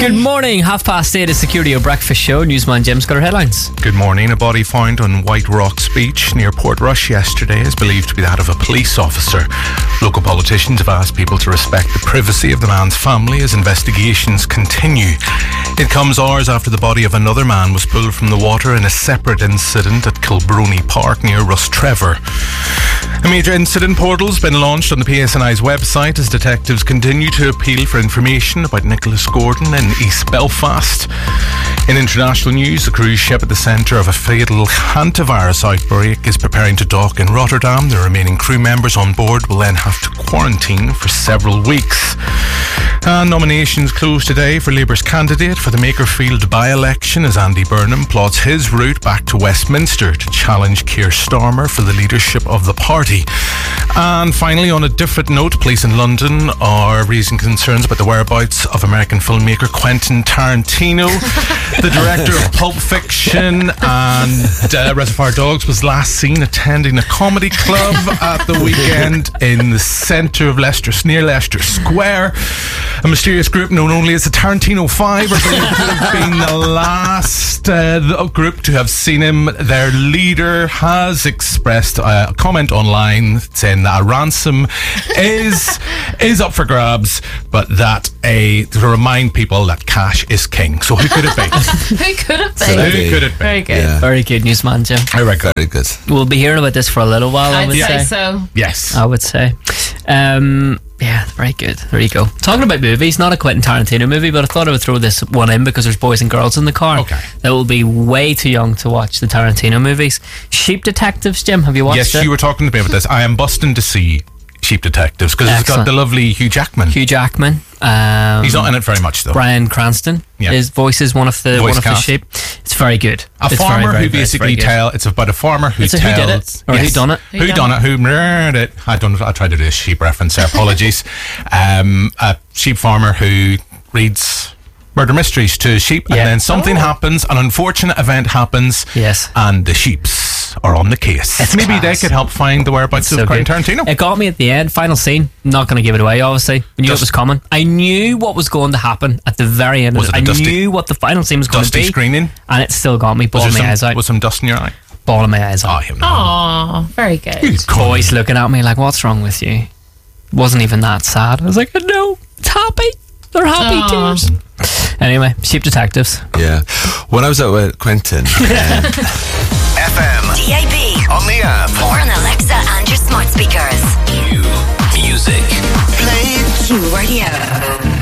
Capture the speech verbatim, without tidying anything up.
Good morning, half past eight is Security Breakfast Show. Newsman Jim's got our headlines. Good morning. A body found on White Rocks Beach near Portrush yesterday is believed to be that of a police officer. Local politicians have asked people to respect the privacy of the man's family as investigations continue. It comes hours after the body of another man was pulled from the water in a separate incident at Kilbrony Park near Rustrevor. A major incident portal's been launched on the P S N I's website as detectives continue to appeal for information about Nicholas Gordon in East Belfast. In international news, the cruise ship at the centre of a fatal hantavirus outbreak is preparing to dock in Rotterdam. The remaining crew members on board will then have to quarantine for several weeks. And nominations close today for Labour's candidate for the Makerfield by-election as Andy Burnham plots his route back to Westminster to challenge Keir Starmer for the leadership of the party. And finally, on a different note, police in London are raising concerns about the whereabouts of American filmmaker Quentin Tarantino. The director of Pulp Fiction and uh, Reservoir Dogs was last seen attending a comedy club at the weekend in the centre of Leicester, near Leicester Square. A mysterious group known only as the Tarantino Five are believed to have been the last uh, group to have seen him. Their leader has expressed a comment online saying that a ransom is is up for grabs, but that a to remind people that cash is king. So who could it be? Who could it be? So who could it be? Very good. Yeah. Very good, Newsman Jim. I reckon. Very good. We'll be hearing about this for a little while, I I'd would say say. so. Yes. I would say. Um, yeah, very good. There you go. Talking about movies, not a Quentin Tarantino movie, but I thought I would throw this one in because there's boys and girls in the car. Okay. That will be way too young to watch the Tarantino movies. Sheep Detectives, Jim, have you watched Yes, it? you were talking to me about this. I am busting to see Sheep Detectives because it's got Excellent. the lovely Hugh Jackman. Hugh Jackman. Um, He's not in it very much though. Bryan Cranston. Yeah. His voice is one of the Voice one of the cast. sheep. It's very good. A it's farmer very, very who good. It's basically very good. tell. It's about a farmer who It's a tells. who did it? Or who done it? Who, done it? Who murdered it? I don't. I tried to do a sheep reference there. Apologies. um, a sheep farmer who reads murder mysteries to sheep, Yeah. and then something Oh. happens. An unfortunate event happens. Yes. And the sheeps are on the case. It's Maybe they class. could help find the whereabouts So of Quentin good. Tarantino. It got me at the end, final scene. Not going to give it away, obviously. I knew Dust- it was coming. I knew what was going to happen at the very end. Was of it it. a I dusty- knew what the final scene was going to Dusty be, screening. and it still got me, Was bawling there my eyes some, out. was some dust in your eye? Bawling my eyes Oh, out. him no. Aw, very good. Boys looking at me like, "What's wrong with you?" Wasn't even that sad. I was like, "No, it's happy. They're happy Aw. tears." Anyway, Sheep Detectives. Yeah. When I was out with Quentin, um, F M, D A B, on the app. or on Alexa and your smart speakers. Q Music. Q Radio.